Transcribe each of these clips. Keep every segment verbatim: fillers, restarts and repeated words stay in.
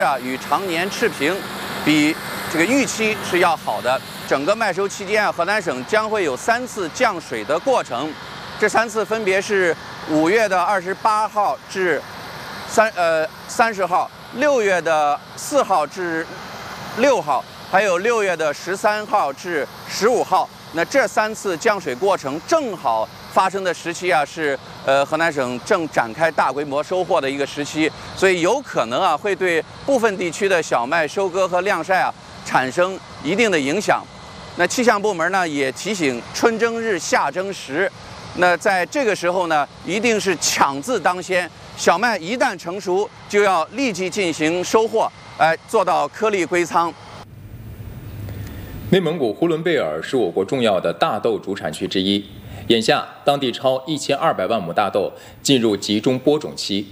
啊与常年持平，比这个预期是要好的。整个麦收期间啊，河南省将会有三次降水的过程，这三次分别是五月的二十八号至三呃三十号，六月的四号至六号，还有六月的十三号至十五号。那这三次降水过程正好发生的时期啊，是呃河南省正展开大规模收获的一个时期，所以有可能啊会对部分地区的小麦收割和晾晒啊产生一定的影响。那气象部门呢也提醒，春争日夏争时，那在这个时候呢，一定是抢字当先，小麦一旦成熟，就要立即进行收获，哎，做到颗粒归仓。 内蒙古呼伦贝尔是我国重要的大豆主产区之一，眼下当地超一千二百万亩大豆进入集中播种期。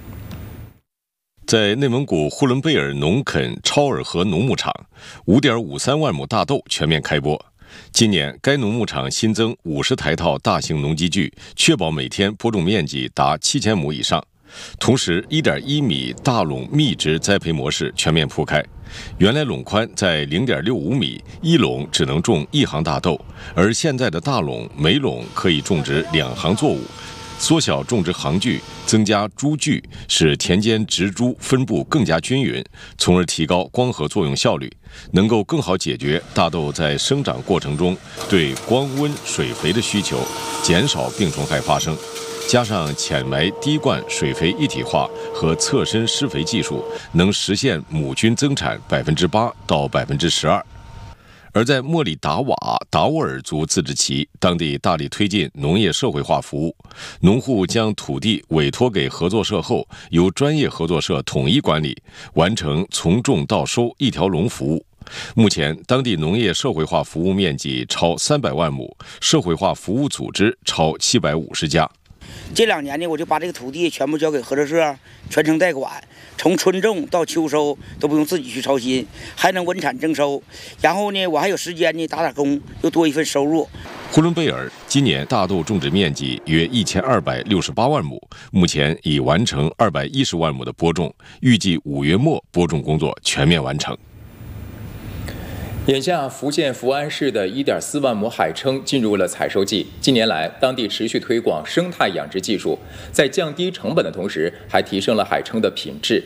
在内蒙古呼伦贝尔农垦超尔河农牧场， 五点五三万亩大豆全面开播。今年该农牧场新增五十台套大型农机具，确保每天播种面积达七千亩以上。同时 一点一米大垄密植栽培模式全面铺开，原来垄宽在 零点六五米，一垄只能种一行大豆，而现在的大垄每垄可以种植两行作物，缩小种植行距，增加株距，使田间植株分布更加均匀，从而提高光合作用效率，能够更好解决大豆在生长过程中对光温水肥的需求，减少病虫害发生。加上浅埋滴灌水肥一体化和侧身施肥技术，能实现亩均增产 百分之八 到 百分之十二。而在莫里达瓦达斡尔族自治旗，当地大力推进农业社会化服务，农户将土地委托给合作社后，由专业合作社统一管理，完成从种到收一条龙服务。目前，当地农业社会化服务面积超三百万亩，社会化服务组织超七百五十家。 这两年呢，我就把这个土地全部交给合作社，全程代管，从春种到秋收都不用自己去操心，还能稳产增收。然后呢，我还有时间呢打打工，又多一份收入。 呼伦贝尔今年大豆种植面积约一千二百六十八万亩，目前已完成二百一十万亩的播种，预计五月末播种工作全面完成。 眼下，福建福安市的 一点四万亩海蛏进入了采收季。近年来，当地持续推广生态养殖技术，在降低成本的同时，还提升了海蛏的品质。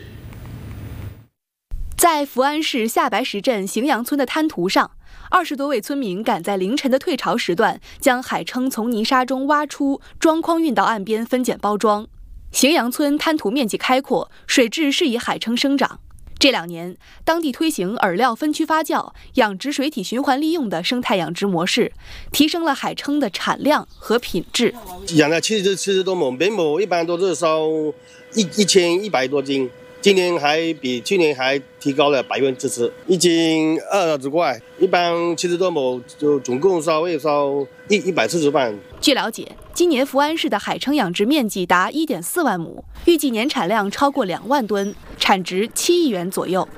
在福安市下白石镇荥阳村的滩涂上，二十多位村民赶在凌晨的退潮时段，将海蛏从泥沙中挖出，装筐运到岸边分拣包装。荥阳村滩涂面积开阔，水质适宜海蛏生长。这两年，当地推行饵料分区发酵、养殖水体循环利用的生态养殖模式，提升了海蛏的产量和品质。 养了七十七十多亩，每亩一般都是收一一千一百多斤，今年还比去年还提高了百分之十，一斤二十块，一般七十多亩就总共稍微收一一百四十万。 据了解，今年福安市的海蛏养殖面积达 一点四万亩，预计年产量超过两万吨，产值七亿元左右。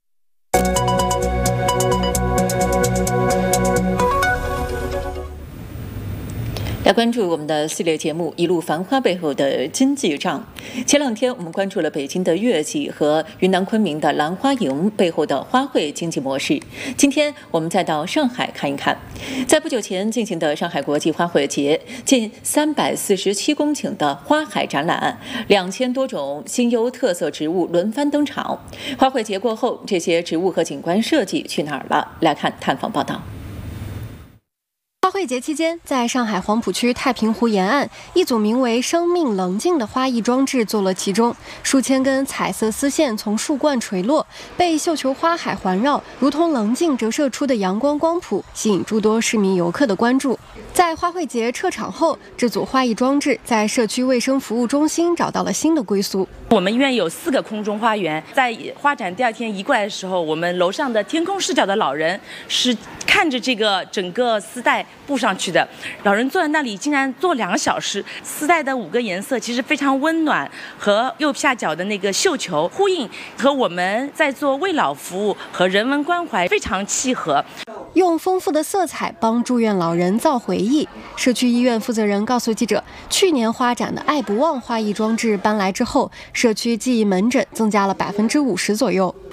来关注我们的系列节目《一路繁花背后的经济账》。前两天我们关注了北京的月季和云南昆明的兰花楹背后的花卉经济模式。今天我们再到上海看一看，在不久前进行的上海国际花卉节，近三百四十七公顷的花海展览，两千多种新优特色植物轮番登场。花卉节过后，这些植物和景观设计去哪儿了？来看探访报道。 花卉节期间，在上海黄浦区太平湖沿岸，一组名为“生命棱镜”的花艺装置坐落其中，数千根彩色丝线从树冠垂落，被绣球花海环绕，如同棱镜折射出的阳光光谱，吸引诸多市民游客的关注。在花卉节撤场后，这组花艺装置在社区卫生服务中心找到了新的归宿。 我们医院有四个空中花园，在花展第二天移过来的时候，我们楼上的天空视角的老人是看着这个整个丝带布上去的，老人坐在那里竟然坐两个小时。丝带的五个颜色其实非常温暖，和右下角的那个绣球呼应，和我们在做为老服务和人文关怀非常契合。 用丰富的色彩帮住院老人造回忆。社区医院负责人告诉记者，去年花展的爱不忘花艺装置搬来之后，社区记忆门诊增加了百分之五十左右。